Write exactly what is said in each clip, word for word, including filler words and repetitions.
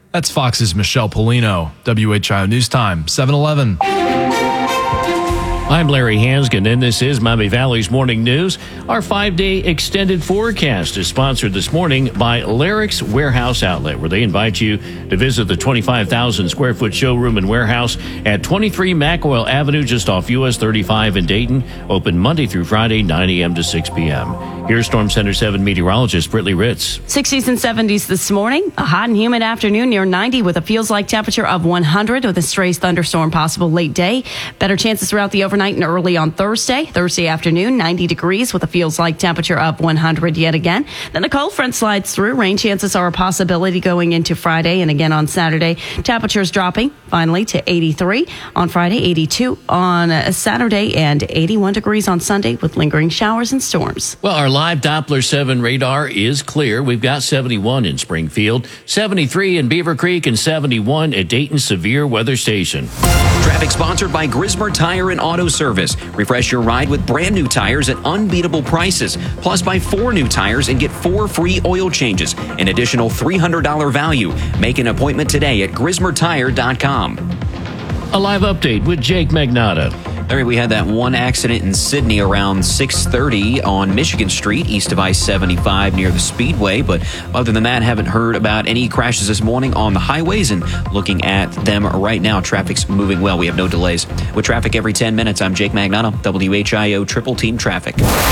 That's Fox's Michelle Polino. W H I O News Time, seven eleven. I'm Larry Hansgen, and this is Miami Valley's Morning News. Our five-day extended forecast is sponsored this morning by Larrick's Warehouse Outlet, where they invite you to visit the twenty-five thousand square foot showroom and warehouse at twenty-three McOil Avenue, just off U S thirty-five in Dayton. Open Monday through Friday, nine a.m. to six p.m. Here's Storm Center seven meteorologist Brittany Ritz. sixties and seventies this morning. A hot and humid afternoon near ninety with a feels like temperature of one hundred with a stray thunderstorm possible late day. Better chances throughout the overnight and early on Thursday. Thursday afternoon, ninety degrees with a feels like temperature of one hundred yet again. Then a cold front slides through. Rain chances are a possibility going into Friday and again on Saturday. Temperatures dropping finally to eighty-three on Friday, eighty-two on Saturday, and eighty-one degrees on Sunday with lingering showers and storms. Well, our live Doppler seven radar is clear. We've got seventy-one in Springfield, seventy-three in Beaver Creek, and seventy-one at Dayton Severe Weather Station. Traffic sponsored by Grismer Tire and Auto Service. Refresh your ride with brand new tires at unbeatable prices. Plus, buy four new tires and get four free oil changes. An additional three hundred dollars value. Make an appointment today at grismer tire dot com. A live update with Jake Magnotta. Larry, we had that one accident in Sydney around six thirty on Michigan Street, east of I seventy-five near the Speedway. But other than that, haven't heard about any crashes this morning on the highways. And looking at them right now, traffic's moving well. We have no delays. With traffic every ten minutes, I'm Jake Magnotta, W H I O Triple Team Traffic.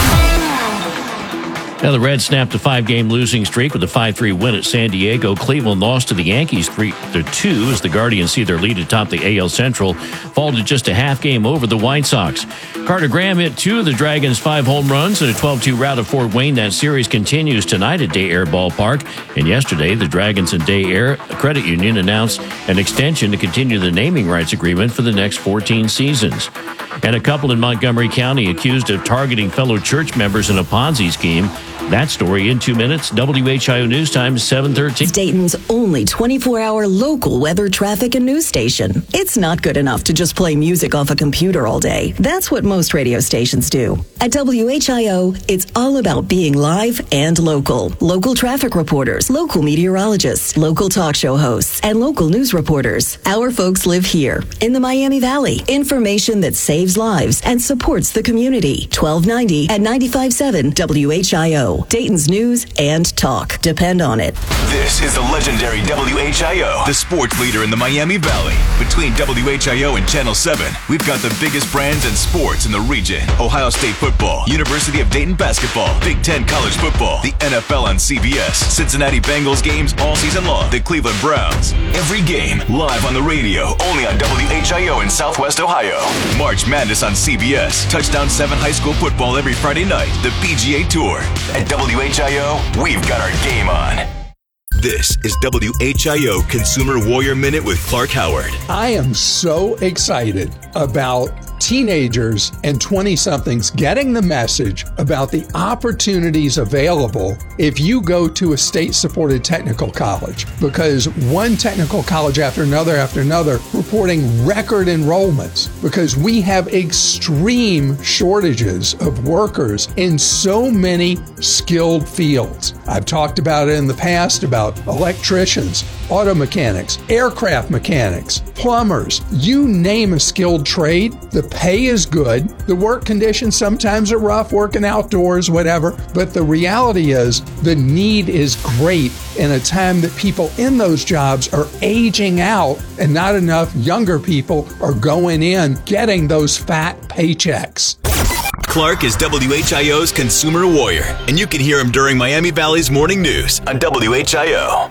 Now, the Reds snapped a five-game losing streak with a five three win at San Diego. Cleveland lost to the Yankees three to two as the Guardians see their lead atop the A L Central fall to just a half game over the White Sox. Carter Graham hit two of the Dragons' five home runs in a twelve two rout of Fort Wayne. That series continues tonight at Day Air Ballpark. And yesterday, the Dragons and Day Air Credit Union announced an extension to continue the naming rights agreement for the next fourteen seasons. And a couple in Montgomery County accused of targeting fellow church members in a Ponzi scheme. That story in two minutes. W H I O News Time, seven thirteen. Dayton's only twenty-four hour local weather, traffic, and news station. It's not good enough to just play music off a computer all day. That's what most radio stations do. At W H I O, it's all about being live and local. Local traffic reporters, local meteorologists, local talk show hosts, and local news reporters. Our folks live here in the Miami Valley. Information that saves lives and supports the community. twelve ninety at ninety-five point seven W H I O. Dayton's news and talk. Depend on it. This is the legendary W H I O, the sports leader in the Miami Valley. Between W H I O and Channel seven, we've got the biggest brands and sports in the region. Ohio State football, University of Dayton basketball, Big Ten college football, the N F L on C B S, Cincinnati Bengals games all season long, the Cleveland Browns. Every game live on the radio, only on W H I O in Southwest Ohio. March Madness on C B S, Touchdown seven high school football every Friday night, the P G A Tour. At W H I O, we've got our game on. This is W H I O Consumer Warrior Minute with Clark Howard. I am so excited about teenagers and twenty-somethings getting the message about the opportunities available if you go to a state-supported technical college, because one technical college after another after another reporting record enrollments, because we have extreme shortages of workers in so many skilled fields. I've talked about it in the past about electricians, auto mechanics, aircraft mechanics, plumbers, you name a skilled trade. The pay is good. The work conditions sometimes are rough, working outdoors, whatever. But the reality is the need is great in a time that people in those jobs are aging out and not enough younger people are going in getting those fat paychecks. Clark is W H I O's Consumer Warrior, and you can hear him during Miami Valley's Morning News on W H I O.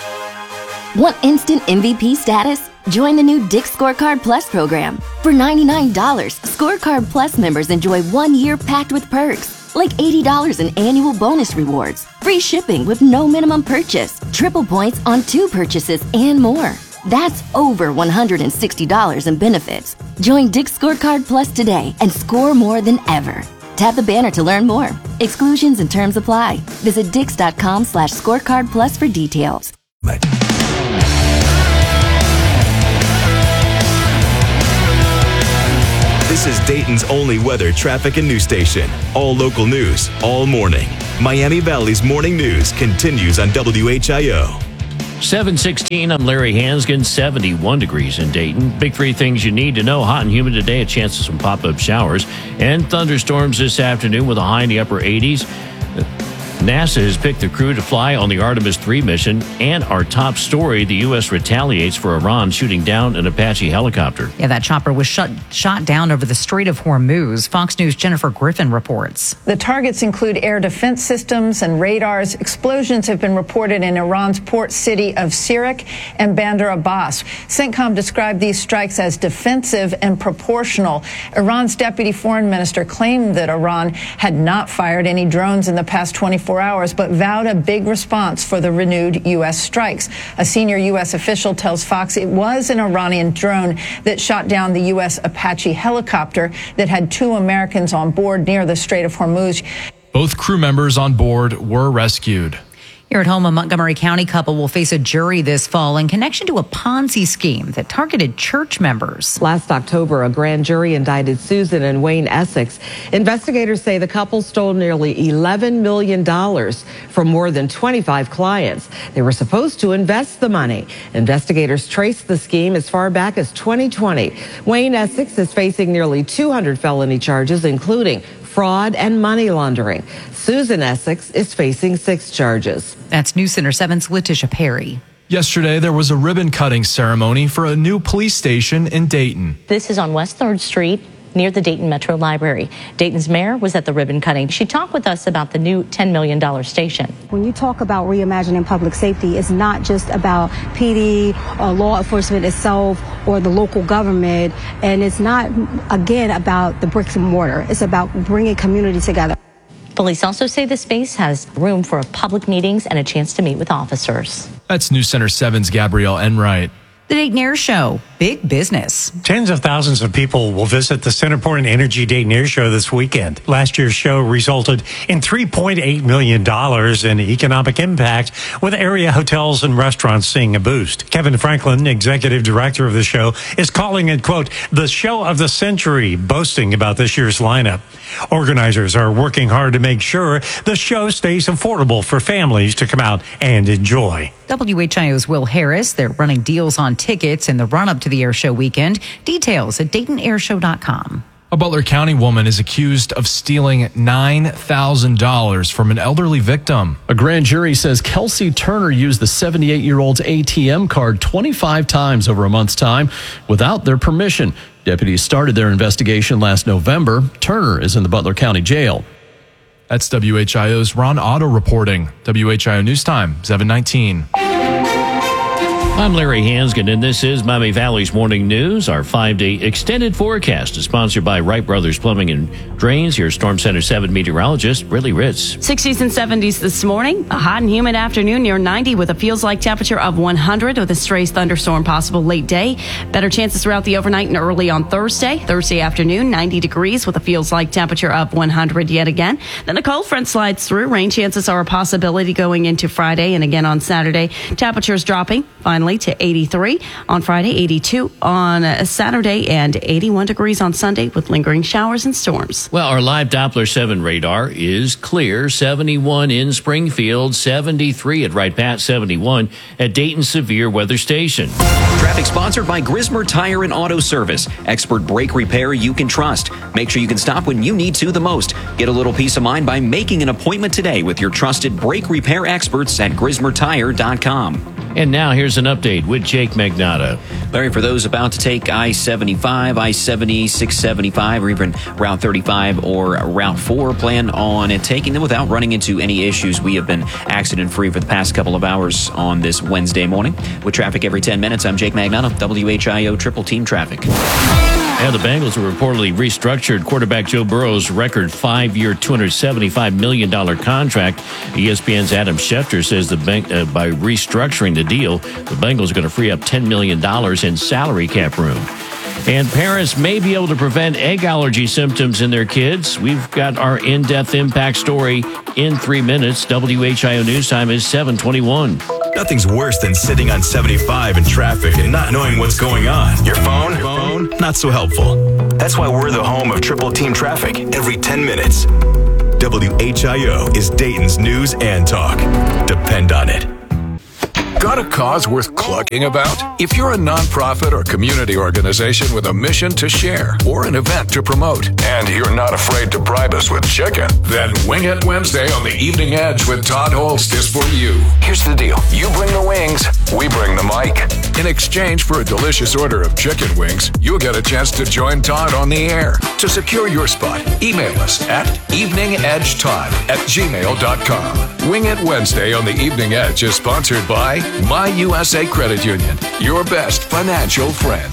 Want instant M V P status? Join the new Dick's Scorecard Plus program. For ninety-nine dollars, Scorecard Plus members enjoy one year packed with perks, like eighty dollars in annual bonus rewards, free shipping with no minimum purchase, triple points on two purchases, and more. That's over one hundred sixty dollars in benefits. Join Dick's Scorecard Plus today and score more than ever. Tap the banner to learn more. Exclusions and terms apply. Visit dix.com slash scorecard plus for details. This is Dayton's only weather, traffic, and news station. All local news, all morning. Miami Valley's Morning News continues on W H I O. seven sixteen, I'm Larry Hansgen, seventy-one degrees in Dayton. Big three things you need to know. Hot and humid today, a chance of some pop-up showers and thunderstorms this afternoon with a high in the upper eighties. NASA has picked the crew to fly on the Artemis three mission, and our top story, the U S retaliates for Iran shooting down an Apache helicopter. Yeah, that chopper was shot, shot down over the Strait of Hormuz. Fox News' Jennifer Griffin reports. The targets include air defense systems and radars. Explosions have been reported in Iran's port city of Sirak and Bandar Abbas. CENTCOM described these strikes as defensive and proportional. Iran's deputy foreign minister claimed that Iran had not fired any drones in the past twenty-four hours, but vowed a big response for the renewed U S strikes. A senior U S official tells Fox it was an Iranian drone that shot down the U S Apache helicopter that had two Americans on board near the Strait of Hormuz. Both crew members on board were rescued. Here at home, a Montgomery County couple will face a jury this fall in connection to a Ponzi scheme that targeted church members. Last October, a grand jury indicted Susan and Wayne Essex. Investigators say the couple stole nearly eleven million dollars from more than twenty-five clients. They were supposed to invest the money. Investigators traced the scheme as far back as twenty twenty. Wayne Essex is facing nearly two hundred felony charges, including fraud and money laundering. Susan Essex is facing six charges. That's News Center seven's Letitia Perry. Yesterday, there was a ribbon-cutting ceremony for a new police station in Dayton. This is on West third Street, near the Dayton Metro Library. Dayton's mayor was at the ribbon cutting. She talked with us about the new ten million dollars station. When you talk about reimagining public safety, it's not just about P D or law enforcement itself or the local government, and it's not, again, about the bricks and mortar. It's about bringing community together. Police also say the space has room for public meetings and a chance to meet with officers. That's News Center seven's Gabrielle Enright. The Dayton Air Show, big business. Tens of thousands of people will visit the Centerport and Energy Dayton Air Show this weekend. Last year's show resulted in three point eight million dollars in economic impact, with area hotels and restaurants seeing a boost. Kevin Franklin, executive director of the show, is calling it, quote, the show of the century, boasting about this year's lineup. Organizers are working hard to make sure the show stays affordable for families to come out and enjoy. W H I O's Will Harris, they're running deals on tickets in the run-up to the air show weekend. Details at Dayton Air Show dot com. A Butler County woman is accused of stealing nine thousand dollars from an elderly victim. A grand jury says Kelsey Turner used the seventy-eight-year-old's A T M card twenty-five times over a month's time without their permission. Deputies started their investigation last November. Turner is in the Butler County Jail. That's W H I O's Ron Otto reporting. W H I O News Time, seven nineteen. I'm Larry Hansgen, and this is Miami Valley's Morning News. Our five-day extended forecast is sponsored by Wright Brothers Plumbing and Drains. Here's Storm Center seven meteorologist Riley Ritz. sixties and seventies this morning. A hot and humid afternoon near ninety with a feels-like temperature of one hundred with a stray thunderstorm possible late day. Better chances throughout the overnight and early on Thursday. Thursday afternoon, ninety degrees with a feels-like temperature of one hundred yet again. Then a cold front slides through. Rain chances are a possibility going into Friday and again on Saturday. Temperatures dropping finally to eighty-three on Friday, eighty-two on Saturday, and eighty-one degrees on Sunday with lingering showers and storms. Well, our live Doppler seven radar is clear. seventy-one in Springfield, seventy-three at Wright Pat, seventy-one at Dayton Severe Weather Station. Traffic sponsored by Grismer Tire and Auto Service. Expert brake repair you can trust. Make sure you can stop when you need to the most. Get a little peace of mind by making an appointment today with your trusted brake repair experts at Grismer Tire dot com. And now here's an update with Jake Magnato. Larry, for those about to take I seventy-five, I seventy, six seventy-five, or even Route thirty-five or Route four, plan on taking them without running into any issues. We have been accident-free for the past couple of hours on this Wednesday morning. With traffic every ten minutes, I'm Jake Magnato, W H I O Triple Team Traffic. Yeah, the Bengals have reportedly restructured quarterback Joe Burrow's record five-year, two hundred seventy-five million dollars contract. E S P N's Adam Schefter says the bank, uh, by restructuring the deal, the Bengals are going to free up ten million dollars in salary cap room. And parents may be able to prevent egg allergy symptoms in their kids. We've got our in-depth impact story in three minutes. W H I O News Time is seven twenty-one. Nothing's worse than sitting on seventy-five in traffic and not knowing what's going on. Your phone? Your phone? Not so helpful. That's why we're the home of Triple Team Traffic every ten minutes. W H I O is Dayton's news and talk. Depend on it. Got a cause worth clucking about? If you're a nonprofit or community organization with a mission to share or an event to promote, and you're not afraid to bribe us with chicken, then Wing It Wednesday on the Evening Edge with Todd Holst is for you. Here's the deal. You bring the wings, we bring the mic. In exchange for a delicious order of chicken wings, you'll get a chance to join Todd on the air. To secure your spot, email us at eveningedgetodd at gmail dot com. Wing It Wednesday on the Evening Edge is sponsored by My U S A Credit Union, your best financial friend.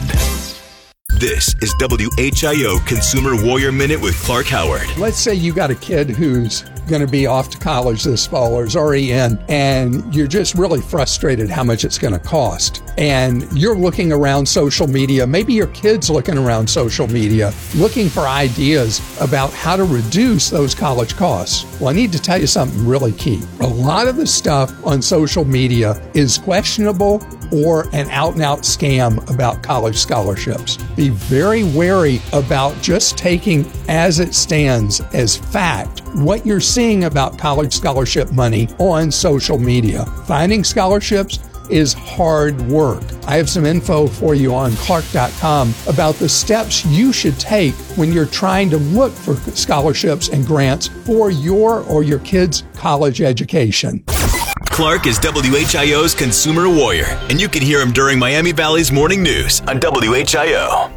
This is W H I O Consumer Warrior Minute with Clark Howard. Let's say you got a kid who's going to be off to college this fall or is already in, and you're just really frustrated how much it's going to cost. And you're looking around social media, maybe your kid's looking around social media, looking for ideas about how to reduce those college costs. Well, I need to tell you something really key. A lot of the stuff on social media is questionable or an out-and-out scam about college scholarships. Be very wary about just taking as it stands as fact what you're seeing about college scholarship money on social media. Finding scholarships is hard work. I have some info for you on clark dot com about the steps you should take when you're trying to look for scholarships and grants for your or your kids' college education. Clark is W H I O's Consumer Warrior, and you can hear him during Miami Valley's Morning News on W H I O.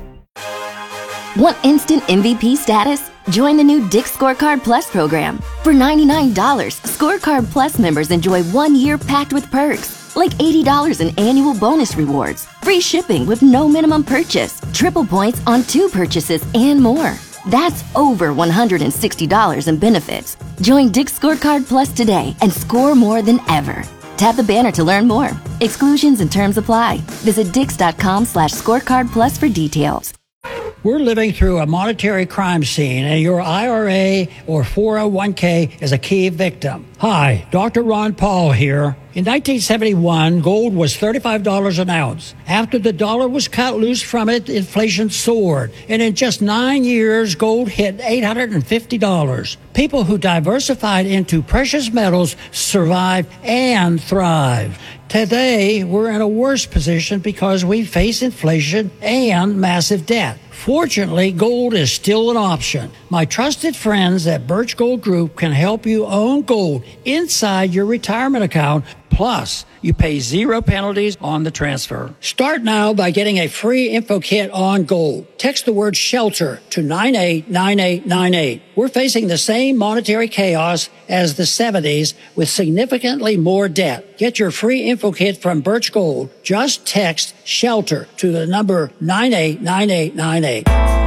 Want instant M V P status? Join the new Dick's Scorecard Plus program. For ninety-nine dollars, Scorecard Plus members enjoy one year packed with perks, like eighty dollars in annual bonus rewards, free shipping with no minimum purchase, triple points on two purchases, and more. That's over one hundred sixty dollars in benefits. Join Dick's Scorecard Plus today and score more than ever. Tap the banner to learn more. Exclusions and terms apply. Visit dix.com slash scorecard plus for details. We're living through a monetary crime scene, and your I R A or four oh one k is a key victim. Hi, Doctor Ron Paul here. In nineteen seventy-one, gold was thirty-five dollars an ounce. After the dollar was cut loose from it, inflation soared. And in just nine years, gold hit eight hundred fifty dollars. People who diversified into precious metals survive and thrive. Today, we're in a worse position because we face inflation and massive debt. Fortunately, gold is still an option. My trusted friends at Birch Gold Group can help you own gold inside your retirement account. Plus, you pay zero penalties on the transfer. Start now by getting a free info kit on gold. Text the word SHELTER to nine eight nine eight nine eight. We're facing the same monetary chaos as the seventies with significantly more debt. Get your free info kit from Birch Gold. Just text SHELTER to the number nine eight nine eight nine eight.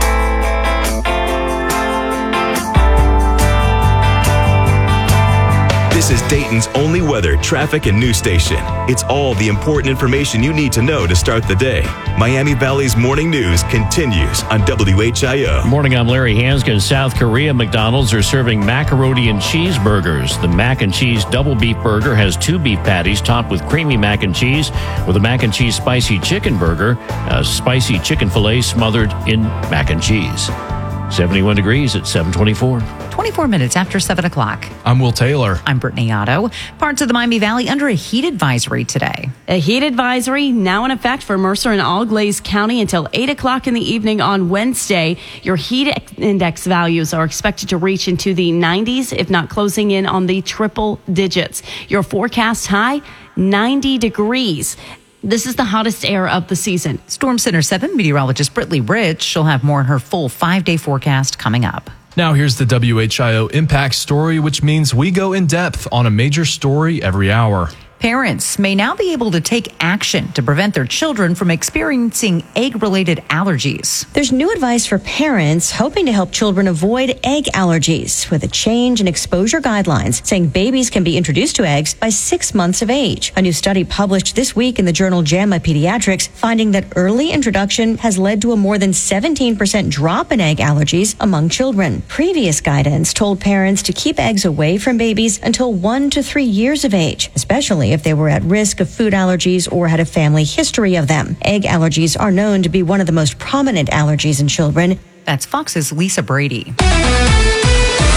This is Dayton's only weather, traffic, and news station. It's all the important information you need to know to start the day. Miami Valley's Morning News continues on W H I O. Morning, I'm Larry Hanskin. South Korea McDonald's are serving macaroni and cheeseburgers. The mac and cheese double beef burger has two beef patties topped with creamy mac and cheese, with a mac and cheese spicy chicken burger, a spicy chicken filet smothered in mac and cheese. seventy-one degrees at seven twenty-four. twenty-four minutes after seven o'clock. I'm Will Taylor. I'm Brittany Otto. Parts of the Miami Valley under a heat advisory today. A heat advisory now in effect for Mercer and All-Glaze County until eight o'clock in the evening on Wednesday. Your heat index values are expected to reach into the nineties, if not closing in on the triple digits. Your forecast high, ninety degrees. This is the hottest air of the season. Storm Center seven meteorologist Brittany Rich. She'll have more in her full five-day forecast coming up. Now here's the W H I O Impact Story, which means we go in depth on a major story every hour. Parents may now be able to take action to prevent their children from experiencing egg-related allergies. There's new advice for parents hoping to help children avoid egg allergies with a change in exposure guidelines saying babies can be introduced to eggs by six months of age. A new study published this week in the journal JAMA Pediatrics finding that early introduction has led to a more than seventeen percent drop in egg allergies among children. Previous guidance told parents to keep eggs away from babies until one to three years of age, especially if they were at risk of food allergies or had a family history of them. Egg allergies are known to be one of the most prominent allergies in children. That's Fox's Lisa Brady.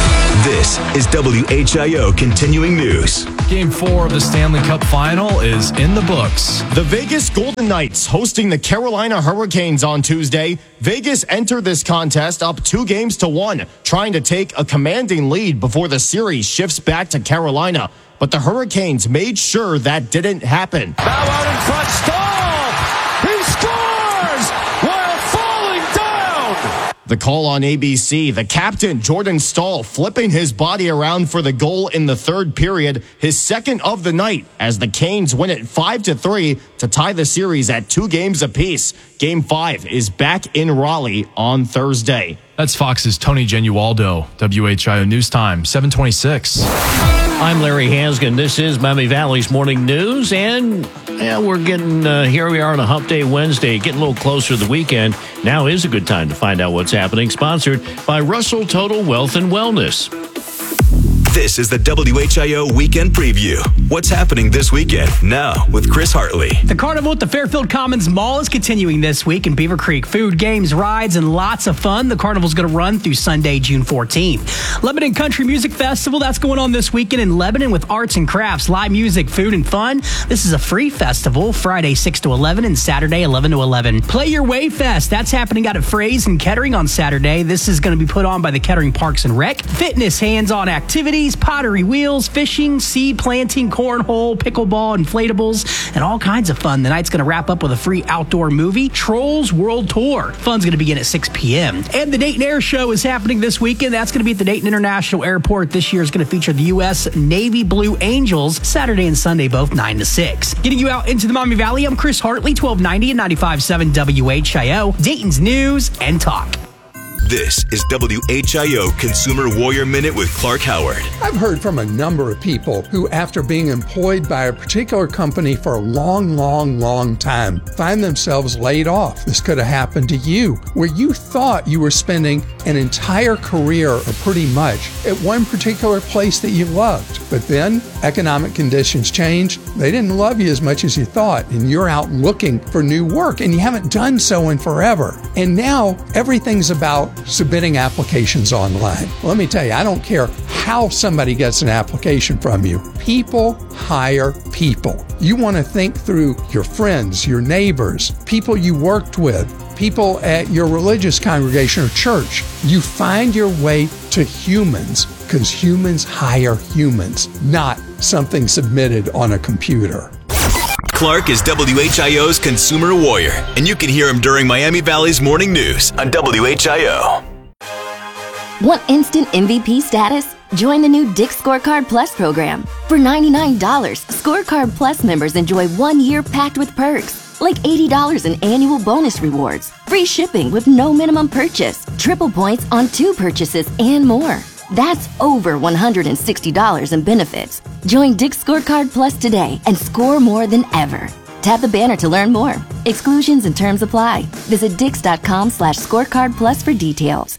This is W H I O Continuing News. Game four of the Stanley Cup Final is in the books. The Vegas Golden Knights hosting the Carolina Hurricanes on Tuesday. Vegas entered this contest up two games to one, trying to take a commanding lead before the series shifts back to Carolina. But the Hurricanes made sure that didn't happen. Bow out in front, Stahl! He scores while falling down! The call on A B C, the captain, Jordan Stahl, flipping his body around for the goal in the third period, his second of the night, as the Canes win it five to three to tie the series at two games apiece. Game five is back in Raleigh on Thursday. That's Fox's Tony Genualdo. W H I O News Time, seven twenty-six. I'm Larry Hansgen. This is Miami Valley's Morning News, and yeah, we're getting, uh, here we are on a Hump Day Wednesday, getting a little closer to the weekend. Now is a good time to find out what's happening. Sponsored by Russell Total Wealth and Wellness. This is the W H I O Weekend Preview. What's happening this weekend? Now with Chris Hartley. The carnival at the Fairfield Commons Mall is continuing this week in Beaver Creek. Food, games, rides, and lots of fun. The carnival's going to run through Sunday, June fourteenth. Lebanon Country Music Festival, that's going on this weekend in Lebanon with arts and crafts, live music, food, and fun. This is a free festival, Friday six to eleven and Saturday eleven to eleven. Play Your Way Fest, that's happening out at Fray's in Kettering on Saturday. This is going to be put on by the Kettering Parks and Rec. Fitness, hands-on activities, pottery wheels, fishing, seed planting, cornhole, pickleball, inflatables, and all kinds of fun. The night's going to wrap up with a free outdoor movie, Trolls World Tour. Fun's going to begin at six p.m. And the Dayton Air Show is happening this weekend. That's going to be at the Dayton International Airport. This year is going to feature the U S Navy Blue Angels, Saturday and Sunday, both nine to six. Getting you out into the Miami Valley, I'm Chris Hartley, twelve ninety and ninety-five point seven W H I O, Dayton's News and Talk. This is W H I O Consumer Warrior Minute with Clark Howard. I've heard from a number of people who, after being employed by a particular company for a long, long, long time, find themselves laid off. This could have happened to you, where you thought you were spending an entire career, or pretty much, at one particular place that you loved. But then economic conditions changed. They didn't love you as much as you thought, and you're out looking for new work, and you haven't done so in forever. And now everything's about submitting applications online. Let me tell you, I don't care how somebody gets an application from you. People hire people. You want to think through your friends, your neighbors, people you worked with, people at your religious congregation or church. You find your way to humans, because humans hire humans, not something submitted on a computer. Clark is W H I O's Consumer Warrior, and you can hear him during Miami Valley's Morning News on W H I O. Want instant M V P status? Join the new Dick's Scorecard Plus program. For ninety-nine dollars, Scorecard Plus members enjoy one year packed with perks, like eighty dollars in annual bonus rewards, free shipping with no minimum purchase, triple points on two purchases, and more. That's over one hundred sixty dollars in benefits. Join Dick's Scorecard Plus today and score more than ever. Tap the banner to learn more. Exclusions and terms apply. Visit dix.com slash scorecard plus for details.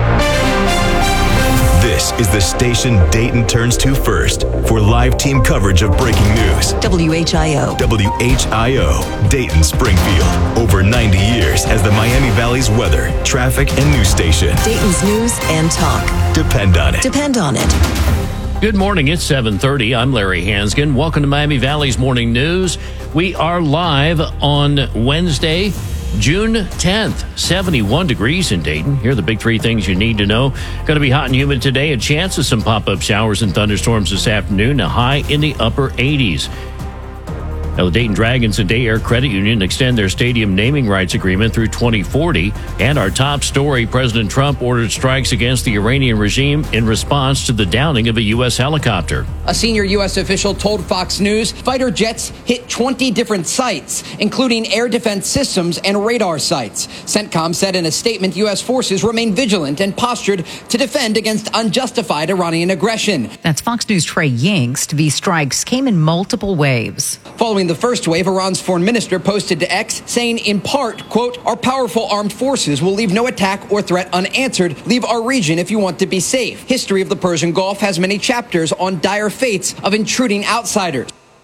This is the station Dayton turns to first for live team coverage of breaking news. W H I O. W H I O, Dayton Springfield. Over ninety years as the Miami Valley's weather, traffic, and news station. Dayton's News and Talk. Depend on it. Depend on it. Good morning. It's seven thirty. I'm Larry Hansgen. Welcome to Miami Valley's Morning News. We are live on Wednesday, June tenth, seventy-one degrees in Dayton. Here are the big three things you need to know. Going to be hot and humid today. A chance of some pop-up showers and thunderstorms this afternoon. A high in the upper eighties. Now, the Dayton Dragons and Day Air Credit Union extend their stadium naming rights agreement through twenty forty. And our top story, President Trump ordered strikes against the Iranian regime in response to the downing of a U S helicopter. A senior U S official told Fox News fighter jets hit twenty different sites, including air defense systems and radar sites. CENTCOM said in a statement U S forces remain vigilant and postured to defend against unjustified Iranian aggression. That's Fox News' Trey Yingst. These strikes came in multiple waves. Following the first wave, Iran's foreign minister posted to X saying in part, quote, "Our powerful armed forces will leave no attack or threat unanswered. Leave our region if you want to be safe." History of the Persian Gulf has many chapters on dire fates of intruding outsiders.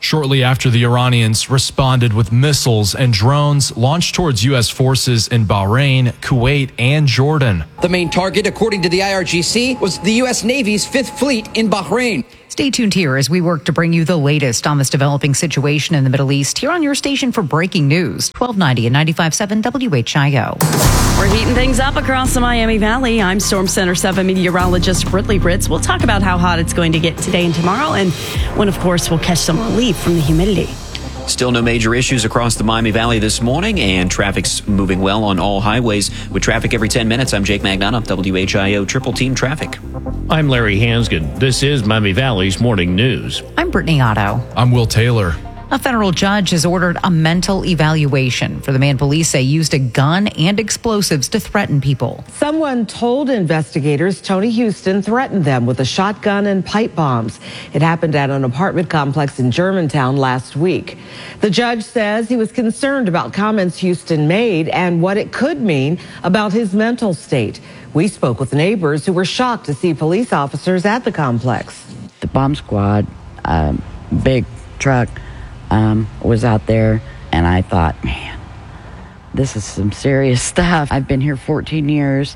shortly after the Iranians responded with missiles and drones launched towards U S forces in Bahrain, Kuwait, and Jordan. The main target, according to the I R G C, was the U S Navy's Fifth Fleet in Bahrain. Stay tuned here as we work to bring you the latest on this developing situation in the Middle East here on your station for breaking news, twelve ninety and ninety-five point seven W H I O. We're heating things up across the Miami Valley. I'm Storm Center seven meteorologist Britley Ritz. We'll talk about how hot it's going to get today and tomorrow, and when, of course, we'll catch some relief from the humidity. Still no major issues across the Miami Valley this morning, and traffic's moving well on all highways. With traffic every ten minutes, I'm Jake Magnano, W H I O Triple Team Traffic. I'm Larry Hansgen. This is Miami Valley's Morning News. I'm Brittany Otto. I'm Will Taylor. A federal judge has ordered a mental evaluation for the man police say used a gun and explosives to threaten people. Someone told investigators Tony Houston threatened them with a shotgun and pipe bombs. It happened at an apartment complex in Germantown last week. The judge says he was concerned about comments Houston made and what it could mean about his mental state. We spoke with neighbors who were shocked to see police officers at the complex. The bomb squad, um, big truck, Um, was out there, and I thought, man, this is some serious stuff. I've been here fourteen years,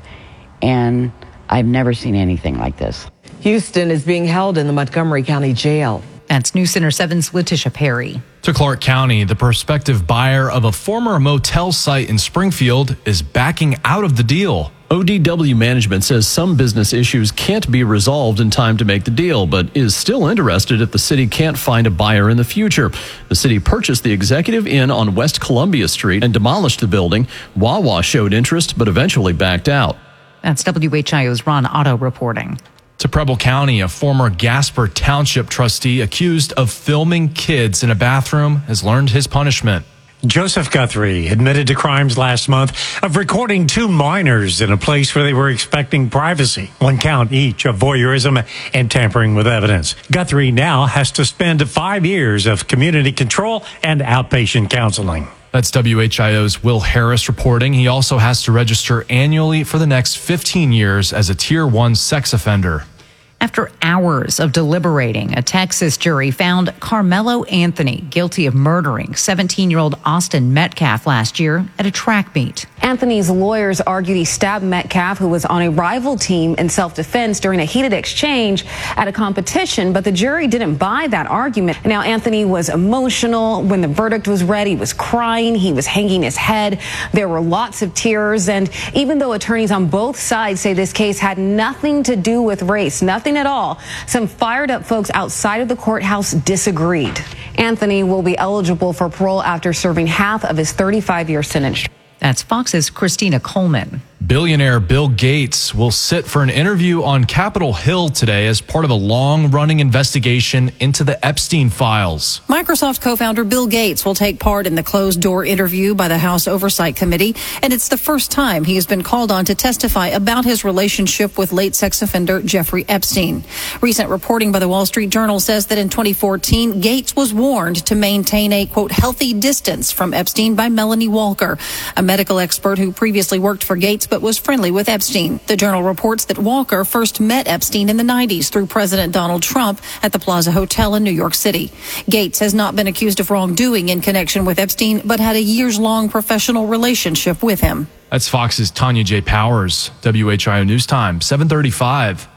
and I've never seen anything like this. Houston is being held in the Montgomery County Jail. That's News Center seven's Letitia Perry. To Clark County, the prospective buyer of a former motel site in Springfield is backing out of the deal. O D W management says some business issues can't be resolved in time to make the deal, but is still interested if the city can't find a buyer in the future. The city purchased the Executive Inn on West Columbia Street and demolished the building. Wawa showed interest, but eventually backed out. That's W H I O's Ron Otto reporting. To Preble County, a former Gasper Township trustee accused of filming kids in a bathroom has learned his punishment. Joseph Guthrie admitted to crimes last month of recording two minors in a place where they were expecting privacy. One count each of voyeurism and tampering with evidence. Guthrie now has to spend five years of community control and outpatient counseling. That's W H I O's Will Harris reporting. He also has to register annually for the next fifteen years as a Tier one sex offender. After hours of deliberating, a Texas jury found Carmelo Anthony guilty of murdering seventeen-year-old Austin Metcalf last year at a track meet. Anthony's lawyers argued he stabbed Metcalf, who was on a rival team, in self-defense during a heated exchange at a competition, but the jury didn't buy that argument. Now, Anthony was emotional. When the verdict was read, he was crying. He was hanging his head. There were lots of tears, and even though attorneys on both sides say this case had nothing to do with race, nothing at all, some fired up folks outside of the courthouse disagreed. Anthony will be eligible for parole after serving half of his thirty-five year sentence. That's Fox's Christina Coleman. Billionaire Bill Gates will sit for an interview on Capitol Hill today as part of a long-running investigation into the Epstein files. Microsoft co-founder Bill Gates will take part in the closed-door interview by the House Oversight Committee, and it's the first time he has been called on to testify about his relationship with late sex offender Jeffrey Epstein. Recent reporting by the Wall Street Journal says that in twenty fourteen, Gates was warned to maintain a, quote, healthy distance from Epstein by Melanie Walker, a medical expert who previously worked for Gates but was friendly with Epstein. The Journal reports that Walker first met Epstein in the nineties through President Donald Trump at the Plaza Hotel in New York City. Gates has not been accused of wrongdoing in connection with Epstein, but had a years-long professional relationship with him. That's Fox's Tanya J. Powers. W H I O News Time, seven thirty-five.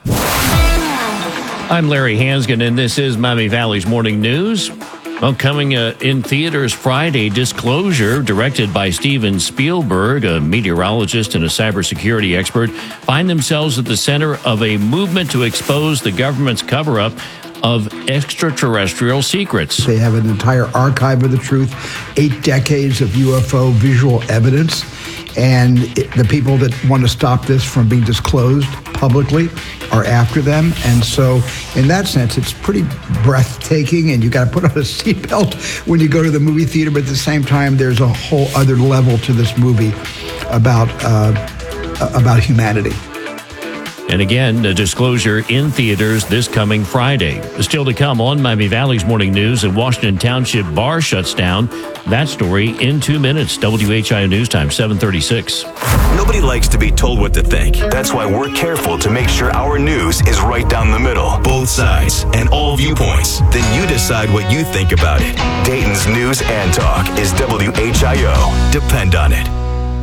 I'm Larry Hansgen, and this is Miami Valley's Morning News. Well, coming uh, in theaters Friday, Disclosure, directed by Steven Spielberg, a meteorologist and a cybersecurity expert, find themselves at the center of a movement to expose the government's cover-up of extraterrestrial secrets. They have an entire archive of the truth, eight decades of U F O visual evidence, and it, the people that want to stop this from being disclosed publicly are after them. And so in that sense, it's pretty breathtaking, and you got to put on a seatbelt when you go to the movie theater, but at the same time, there's a whole other level to this movie about uh, about humanity. And again, the disclosure in theaters this coming Friday. Still to come on Miami Valley's Morning News, a Washington Township bar shuts down. That story in two minutes. W H I O News Time, seven thirty-six. Nobody likes to be told what to think. That's why we're careful to make sure our news is right down the middle. Both sides and all viewpoints. Then you decide what you think about it. Dayton's News and Talk is W H I O. Depend on it.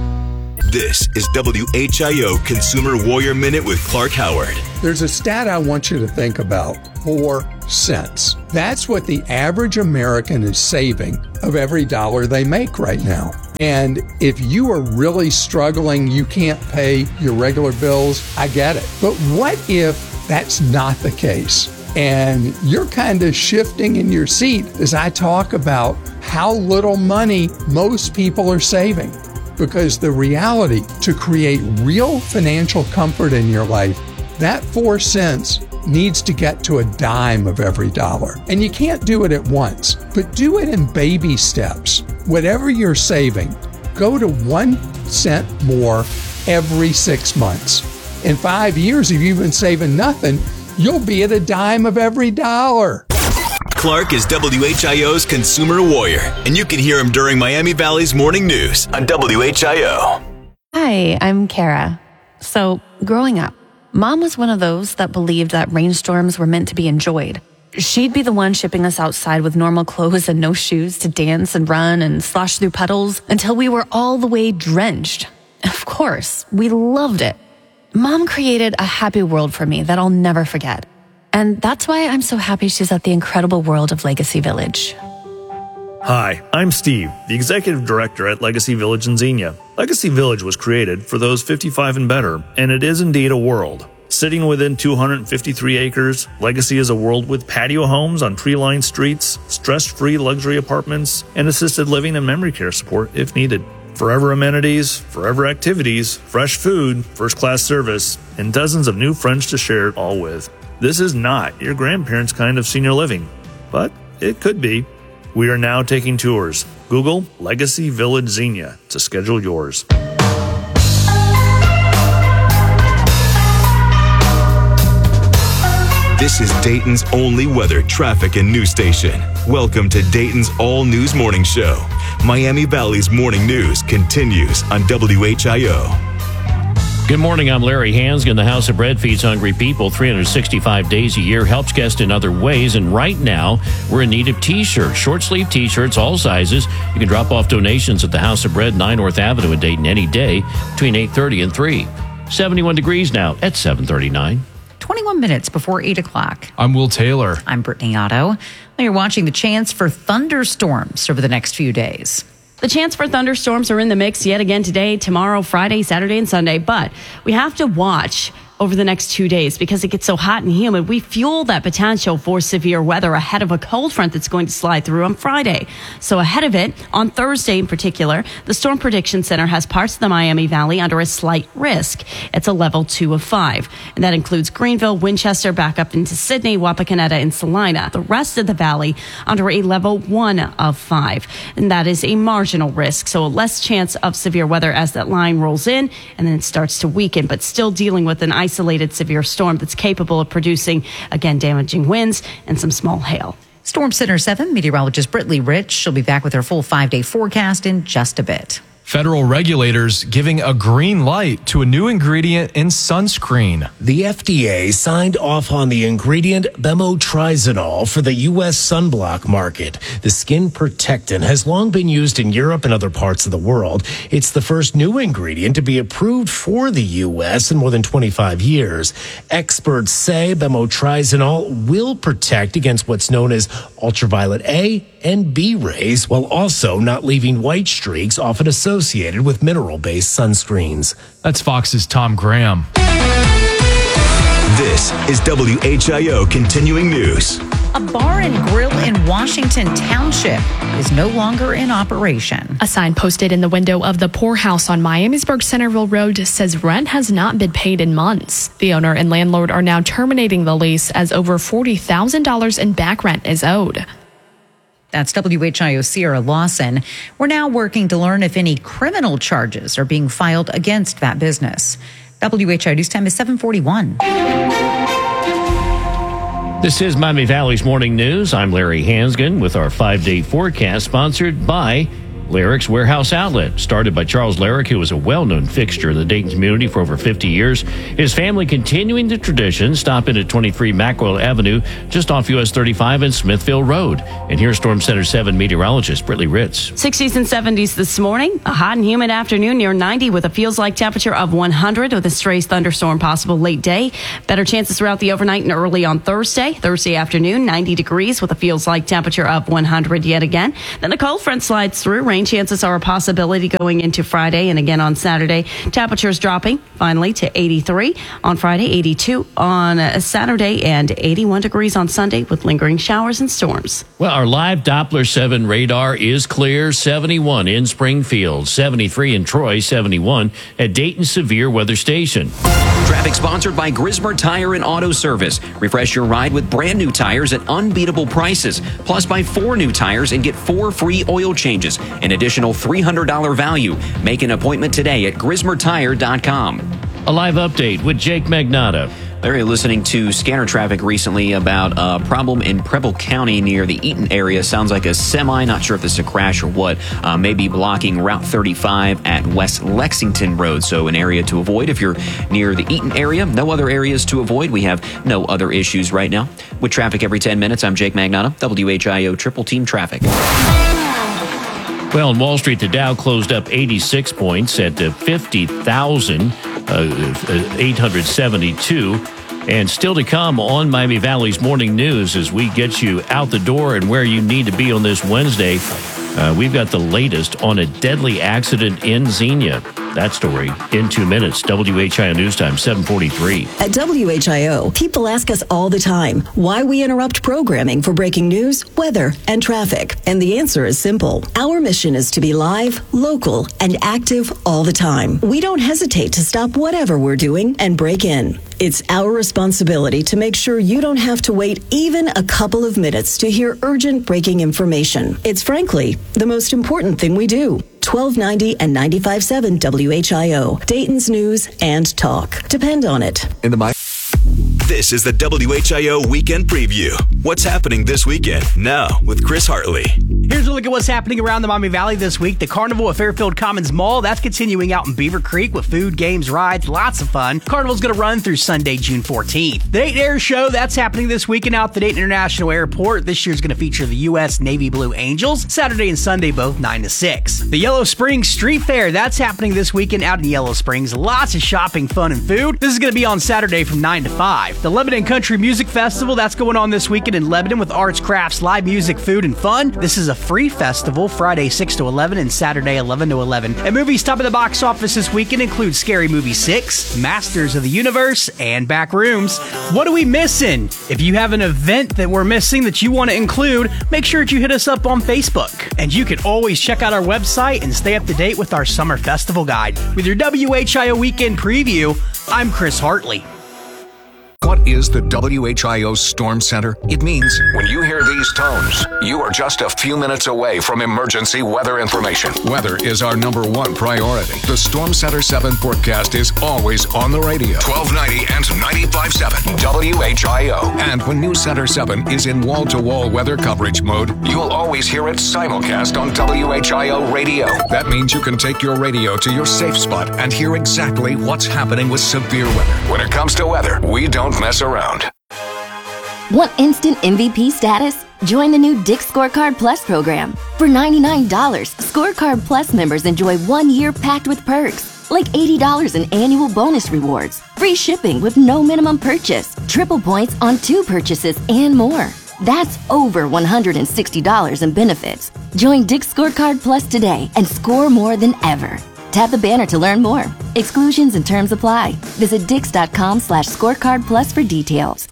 This is W H I O Consumer Warrior Minute with Clark Howard. There's a stat I want you to think about. Four cents. That's what the average American is saving of every dollar they make right now. And if you are really struggling, you can't pay your regular bills, I get it. But what if that's not the case? And you're kind of shifting in your seat as I talk about how little money most people are saving. Because the reality, to create real financial comfort in your life, that four cents needs to get to a dime of every dollar. And you can't do it at once, but do it in baby steps. Whatever you're saving, go to one cent more every six months. In five years, if you've been saving nothing, you'll be at a dime of every dollar. Clark is W H I O's Consumer Warrior, and you can hear him during Miami Valley's Morning News on W H I O. Hi, I'm Kara. So, growing up, Mom was one of those that believed that rainstorms were meant to be enjoyed. She'd be the one shipping us outside with normal clothes and no shoes to dance and run and slosh through puddles until we were all the way drenched. Of course, we loved it. Mom created a happy world for me that I'll never forget. And that's why I'm so happy she's at the incredible world of Legacy Village. Hi, I'm Steve, the Executive Director at Legacy Village in Xenia. Legacy Village was created for those fifty-five and better, and it is indeed a world. Sitting within two hundred fifty-three acres, Legacy is a world with patio homes on tree-lined streets, stress-free luxury apartments, and assisted living and memory care support if needed. Forever amenities, forever activities, fresh food, first-class service, and dozens of new friends to share it all with. This is not your grandparents' kind of senior living, but it could be. We are now taking tours. Google Legacy Village Xenia to schedule yours. This is Dayton's only weather, traffic, and news station. Welcome to Dayton's All News Morning Show. Miami Valley's Morning News continues on W H I O. Good morning, I'm Larry Hansgen. The House of Bread feeds hungry people three hundred sixty-five days a year, helps guests in other ways, and right now, we're in need of t-shirts, short-sleeve t-shirts, all sizes. You can drop off donations at the House of Bread, nine North Avenue in Dayton any day between eight thirty and three. seventy-one degrees now at seven thirty-nine. twenty-one minutes before eight o'clock. I'm Will Taylor. I'm Brittany Otto. Well, you're watching the chance for thunderstorms over the next few days. The chance for thunderstorms are in the mix yet again today, tomorrow, Friday, Saturday, and Sunday. But we have to watch over the next two days because it gets so hot and humid. We fuel that potential for severe weather ahead of a cold front that's going to slide through on Friday. So ahead of it, on Thursday in particular, the Storm Prediction Center has parts of the Miami Valley under a slight risk. It's a level two of five. And that includes Greenville, Winchester, back up into Sydney, Wapakoneta, and Salina. The rest of the valley under a level one of five. And that is a marginal risk. So a less chance of severe weather as that line rolls in and then it starts to weaken, but still dealing with an isolated severe storm that's capable of producing, again, damaging winds and some small hail. Storm Center seven meteorologist Brittany Rich. She'll be back with her full five-day forecast in just a bit. Federal regulators giving a green light to a new ingredient in sunscreen. The F D A signed off on the ingredient bemotrizanol for the U S sunblock market. The skin protectant has long been used in Europe and other parts of the world. It's the first new ingredient to be approved for the U S in more than twenty-five years. Experts say bemotrizanol will protect against what's known as ultraviolet A and B rays, while also not leaving white streaks often associated with mineral-based sunscreens. That's Fox's Tom Graham. This is W H I O Continuing News. A bar and grill in Washington Township is no longer in operation. A sign posted in the window of the Pour House on Miamisburg Centerville Road says rent has not been paid in months. The owner and landlord are now terminating the lease as over forty thousand dollars in back rent is owed. That's W H I O Sierra Lawson. We're now working to learn if any criminal charges are being filed against that business. W H I O News Time is seven forty-one. This is Miami Valley's Morning News. I'm Larry Hansgen with our five-day forecast, sponsored by Larrick's Warehouse Outlet. Started by Charles Larrick, who was a well-known fixture in the Dayton community for over fifty years. His family continuing the tradition. Stop in at twenty-three Mackwell Avenue, just off U S thirty-five and Smithville Road. And here's Storm Center seven meteorologist Brittany Ritz. sixties and seventies this morning. A hot and humid afternoon near ninety with a feels-like temperature of one hundred with a stray thunderstorm possible late day. Better chances throughout the overnight and early on Thursday. Thursday afternoon, ninety degrees with a feels-like temperature of one hundred yet again. Then a cold front slides through. Rain chances are a possibility going into Friday and again on Saturday. Temperatures dropping finally to eighty-three on Friday, eighty-two on Saturday, and eighty-one degrees on Sunday with lingering showers and storms. Well, our live Doppler seven radar is clear. seventy-one in Springfield, seventy-three in Troy, seventy-one at Dayton Severe Weather Station. Traffic sponsored by Grismer Tire and Auto Service. Refresh your ride with brand new tires at unbeatable prices. Plus, buy four new tires and get four free oil changes. An additional three hundred dollars value. Make an appointment today at grismer tire dot com. A live update with Jake Magnotta. Larry, listening to scanner traffic recently about a problem in Preble County near the Eaton area. Sounds like a semi, not sure if this is a crash or what, uh, maybe blocking Route thirty-five at West Lexington Road. So an area to avoid if you're near the Eaton area. No other areas to avoid. We have no other issues right now. With traffic every ten minutes, I'm Jake Magnotta, W H I O Triple Team Traffic. Well, on Wall Street, the Dow closed up eighty-six points at fifty thousand eight hundred seventy-two. And still to come on Miami Valley's Morning News as we get you out the door and where you need to be on this Wednesday. Uh, we've got the latest on a deadly accident in Xenia. That story in two minutes. W H I O News Time, seven forty-three. At W H I O, people ask us all the time why we interrupt programming for breaking news, weather, and traffic. And the answer is simple. Our mission is to be live, local, and active all the time. We don't hesitate to stop whatever we're doing and break in. It's our responsibility to make sure you don't have to wait even a couple of minutes to hear urgent breaking information. It's frankly the most important thing we do. twelve ninety and ninety-five point seven W H I O, Dayton's news and talk. Depend on it. In the mic. This is the W H I O Weekend Preview. What's happening this weekend? Now with Chris Hartley. Here's a look at what's happening around the Miami Valley this week. The Carnival at Fairfield Commons Mall, that's continuing out in Beaver Creek with food, games, rides, lots of fun. Carnival's going to run through Sunday, June fourteenth. The Dayton Air Show, that's happening this weekend out at the Dayton International Airport. This year's going to feature the U S Navy Blue Angels, Saturday and Sunday both nine to six. The Yellow Springs Street Fair, that's happening this weekend out in Yellow Springs. Lots of shopping, fun, and food. This is going to be on Saturday from nine to five. The Lebanon Country Music Festival, that's going on this weekend in Lebanon with arts, crafts, live music, food, and fun. This is a free festival, Friday six to eleven and Saturday eleven to eleven. And movies top of the box office this weekend include Scary Movie six, Masters of the Universe, and Backrooms. What are we missing? If you have an event that we're missing that you want to include, make sure that you hit us up on Facebook. And you can always check out our website and stay up to date with our summer festival guide. With your W H I O Weekend Preview, I'm Chris Hartley. What is the W H I O Storm Center? It means when you hear these tones, you are just a few minutes away from emergency weather information. Weather is our number one priority. The Storm Center seven forecast is always on the radio. twelve ninety and ninety-five point seven W H I O. And when News Center seven is in wall-to-wall weather coverage mode, you'll always hear it simulcast on W H I O radio. That means you can take your radio to your safe spot and hear exactly what's happening with severe weather. When it comes to weather, we don't mess around. Want instant M V P status? Join the new Dick's Scorecard Plus program. For ninety-nine dollars, Scorecard Plus members enjoy one year packed with perks, like eighty dollars in annual bonus rewards, free shipping with no minimum purchase, triple points on two purchases, and more. That's over one hundred sixty dollars in benefits. Join Dick's Scorecard Plus today and score more than ever. Tap the banner to learn more. Exclusions and terms apply. Visit dix.com slash scorecard plus for details.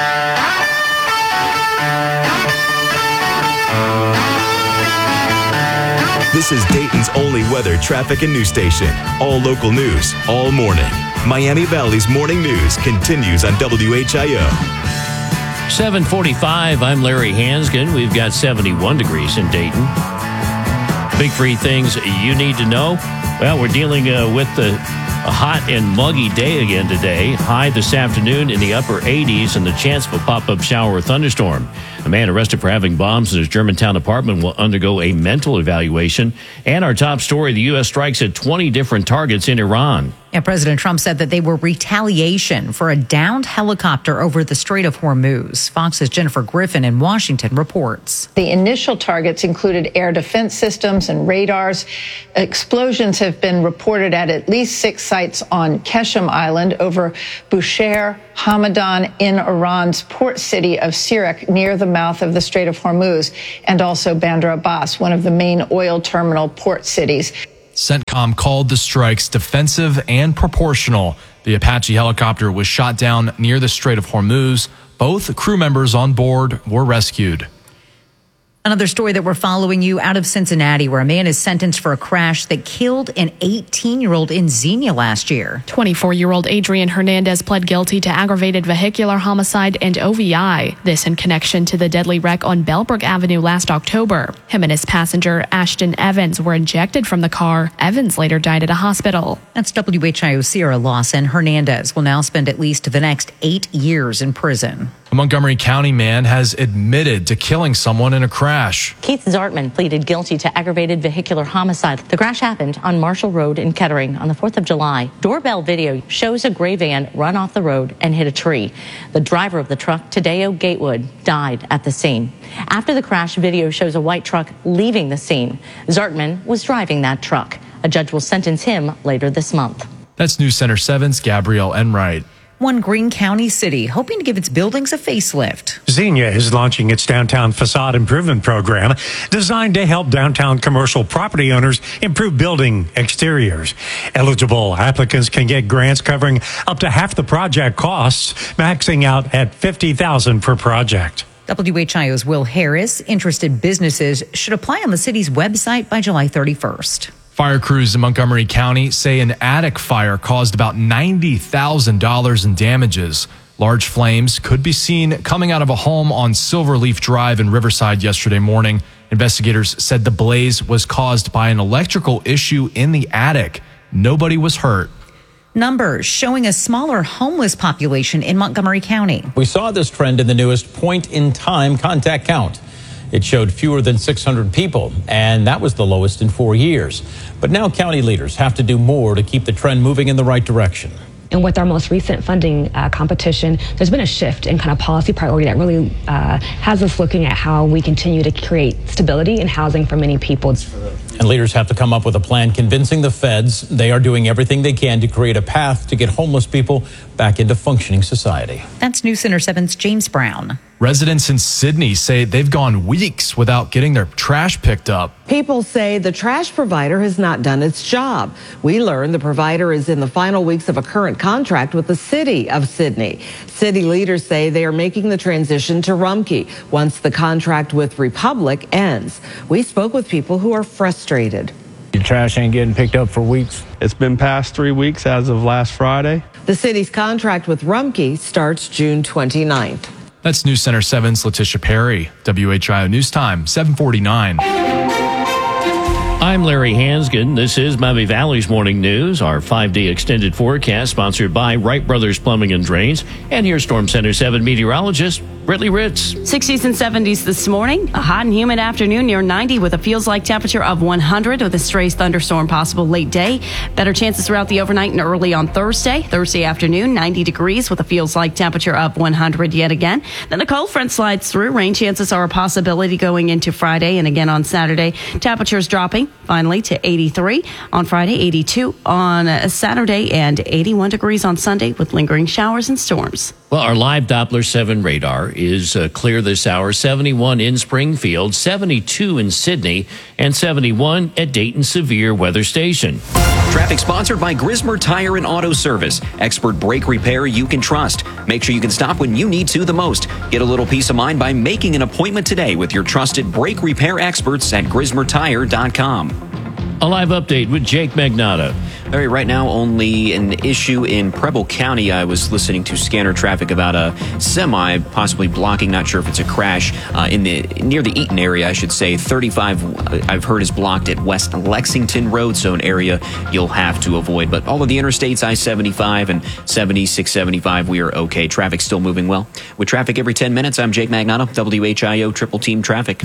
This is Dayton's only weather, traffic, and news station. All local news, all morning. Miami Valley's Morning News continues on W H I O. seven forty-five, I'm Larry Hansgen. We've got seventy-one degrees in Dayton. Big three things you need to know. Well, we're dealing uh, with the A hot and muggy day again today. High this afternoon in the upper eighties and the chance of a pop-up shower or thunderstorm. A man arrested for having bombs in his Germantown apartment will undergo a mental evaluation. And our top story, the U S strikes at twenty different targets in Iran. And President Trump said that they were retaliation for a downed helicopter over the Strait of Hormuz. Fox's Jennifer Griffin in Washington reports. The initial targets included air defense systems and radars. Explosions have been reported at at least six sites on Keshem Island, over Bushehr Hamadan in Iran's port city of Sirak near the mouth of the Strait of Hormuz, and also Bandar Abbas, one of the main oil terminal port cities. CENTCOM called the strikes defensive and proportional. The Apache helicopter was shot down near the Strait of Hormuz. Both crew members on board were rescued. Another story that we're following you out of Cincinnati, where a man is sentenced for a crash that killed an eighteen-year-old in Xenia last year. twenty-four-year-old Adrian Hernandez pled guilty to aggravated vehicular homicide and O V I. This in connection to the deadly wreck on Bellbrook Avenue last October. Him and his passenger, Ashton Evans, were ejected from the car. Evans later died at a hospital. That's W H I O Sierra Lawson. Hernandez will now spend at least the next eight years in prison. A Montgomery County man has admitted to killing someone in a crash. Keith Zartman pleaded guilty to aggravated vehicular homicide. The crash happened on Marshall Road in Kettering on the fourth of July. Doorbell video shows a gray van run off the road and hit a tree. The driver of the truck, Tadeo Gatewood, died at the scene. After the crash, video shows a white truck leaving the scene. Zartman was driving that truck. A judge will sentence him later this month. That's News Center seven's Gabrielle Enright. One Greene County city hoping to give its buildings a facelift. Xenia is launching its downtown facade improvement program designed to help downtown commercial property owners improve building exteriors. Eligible applicants can get grants covering up to half the project costs, maxing out at fifty thousand dollars per project. W H I O's Will Harris. Interested businesses should apply on the city's website by July thirty-first. Fire crews in Montgomery County say an attic fire caused about ninety thousand dollars in damages. Large flames could be seen coming out of a home on Silverleaf Drive in Riverside yesterday morning. Investigators said the blaze was caused by an electrical issue in the attic. Nobody was hurt. Numbers showing a smaller homeless population in Montgomery County. We saw this trend in the newest point-in-time contact count. It showed fewer than six hundred people, and that was the lowest in four years. But now county leaders have to do more to keep the trend moving in the right direction. And with our most recent funding uh, competition, there's been a shift in kind of policy priority that really uh, has us looking at how we continue to create stability and housing for many people. And leaders have to come up with a plan convincing the feds they are doing everything they can to create a path to get homeless people back into functioning society. That's News Center seven's James Brown. Residents in Sydney say they've gone weeks without getting their trash picked up. People say the trash provider has not done its job. We learned the provider is in the final weeks of a current contract with the city of Sydney. City leaders say they are making the transition to Rumpke once the contract with Republic ends. We spoke with people who are frustrated. The trash ain't getting picked up for weeks. It's been past three weeks as of last Friday. The city's contract with Rumpke starts June twenty-ninth. That's News Center seven's Letitia Perry. W H I O News Time, seven forty-nine. I'm Larry Hansgen. This is Miami Valley's Morning News, our five-day extended forecast sponsored by Wright Brothers Plumbing and Drains. And here's Storm Center seven meteorologist Brittany Ritz. sixties and seventies this morning. A hot and humid afternoon near ninety with a feels like temperature of one hundred with a stray thunderstorm possible late day. Better chances throughout the overnight and early on Thursday. Thursday afternoon, ninety degrees with a feels like temperature of one hundred yet again. Then a cold front slides through. Rain chances are a possibility going into Friday and again on Saturday. Temperatures dropping finally to eighty-three on Friday, eighty-two on Saturday, and eighty-one degrees on Sunday with lingering showers and storms. Well, our live Doppler seven radar is uh, clear this hour. seventy-one in Springfield, seventy-two in Sydney, and seventy-one at Dayton Severe Weather Station. Traffic sponsored by Grismer Tire and Auto Service. Expert brake repair you can trust. Make sure you can stop when you need to the most. Get a little peace of mind by making an appointment today with your trusted brake repair experts at grismer tire dot com. A live update with Jake Magnotta. All right, right now, only an issue in Preble County. I was listening to scanner traffic about a semi possibly blocking, not sure if it's a crash, uh, in the near the Eaton area, I should say. thirty-five, I've heard, is blocked at West Lexington Road, so an area you'll have to avoid. But all of the interstates, I seventy-five and seventy-six seventy-five, we are okay. Traffic still moving well. With traffic every ten minutes, I'm Jake Magnotta, W H I O Triple Team Traffic.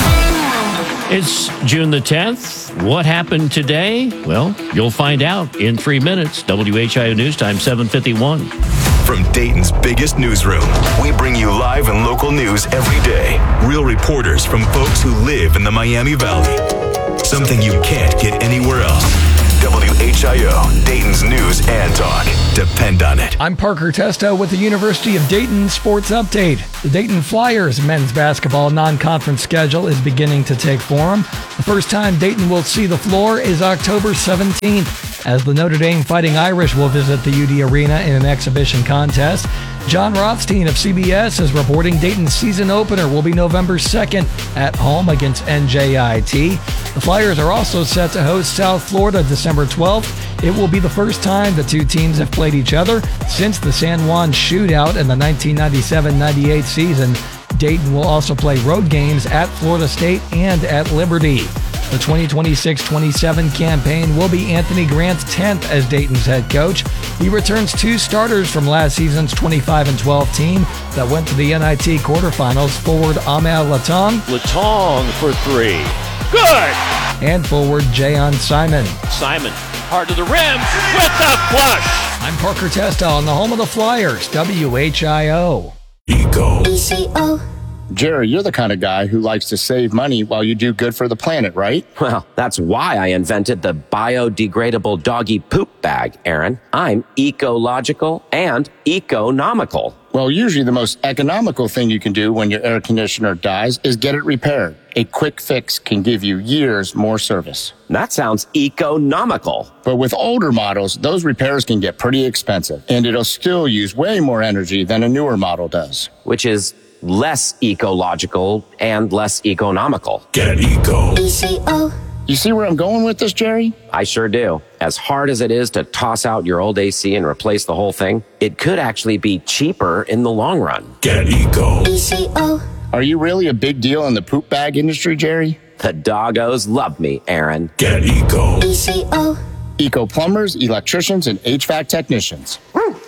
It's June the tenth. What happened today? Well, you'll find out in three minutes. W H I O News Time, seven fifty-one. From Dayton's biggest newsroom, we bring you live and local news every day. Real reporters from folks who live in the Miami Valley. Something you can't get anywhere else. W H I O, Dayton's news and talk. Depend on it. I'm Parker Testo with the University of Dayton Sports Update. The Dayton Flyers men's basketball non-conference schedule is beginning to take form. The first time Dayton will see the floor is October seventeenth, as the Notre Dame Fighting Irish will visit the U D Arena in an exhibition contest. John Rothstein of C B S is reporting Dayton's season opener will be November second at home against N J I T. The Flyers are also set to host South Florida December twelfth. It will be the first time the two teams have played each other since the San Juan shootout in the nineteen ninety-seven ninety-eight season. Dayton will also play road games at Florida State and at Liberty. The twenty twenty-six twenty-seven campaign will be Anthony Grant's tenth as Dayton's head coach. He returns two starters from last season's twenty-five and twelve team that went to the N I T quarterfinals. Forward Ahmed Latong. Latong for three. Good! And forward Jayon Simon. Simon, hard to the rim with the flush. I'm Parker Testo on the home of the Flyers, W H I O. Eco. E C O. Jerry, you're the kind of guy who likes to save money while you do good for the planet, right? Well, that's why I invented the biodegradable doggy poop bag, Aaron. I'm ecological and economical. Well, usually the most economical thing you can do when your air conditioner dies is get it repaired. A quick fix can give you years more service. That sounds economical. But with older models, those repairs can get pretty expensive, and it'll still use way more energy than a newer model does. Which is less ecological and less economical. Get eco. E C O. You see where I'm going with this, Jerry? I sure do. As hard as it is to toss out your old A C and replace the whole thing, it could actually be cheaper in the long run. Get eco. E C O. Are you really a big deal in the poop bag industry, Jerry? The doggos love me, Aaron. Get eco. E C O. Eco plumbers, electricians, and H V A C technicians.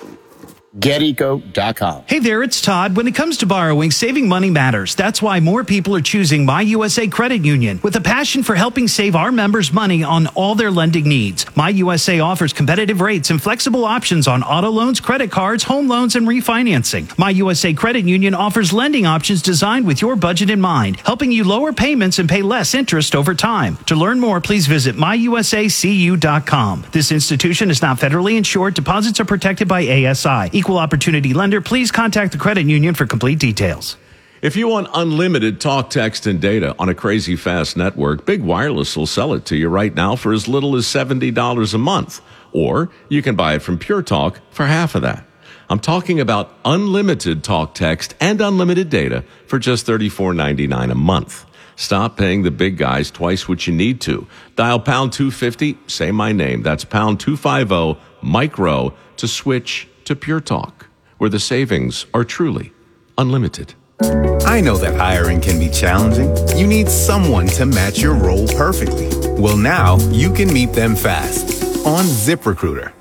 get eco dot com. Hey there, it's Todd. When it comes to borrowing, saving money matters. That's why more people are choosing My U S A Credit Union with a passion for helping save our members money on all their lending needs. My U S A offers competitive rates and flexible options on auto loans, credit cards, home loans, and refinancing. My U S A Credit Union offers lending options designed with your budget in mind, helping you lower payments and pay less interest over time. To learn more, please visit my u s a c u dot com. This institution is not federally insured. Deposits are protected by A S I. Equal opportunity lender. Please contact the credit union for complete details. If you want unlimited talk, text, and data on a crazy fast network, Big Wireless will sell it to you right now for as little as seventy dollars a month. Or you can buy it from Pure Talk for half of that. I'm talking about unlimited talk, text, and unlimited data for just thirty-four ninety-nine a month. Stop paying the big guys twice what you need to. Dial pound two fifty, say my name. That's pound two fifty, micro, to switch to Pure Talk, where the savings are truly unlimited. I know that hiring can be challenging. You need someone to match your role perfectly. Well, now you can meet them fast on ZipRecruiter.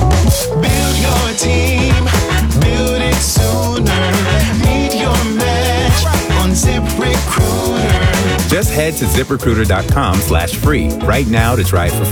Build your team, build it sooner. Meet your match on ZipRecruiter. Just head to ZipRecruiter dot com slash free right now to try it for free.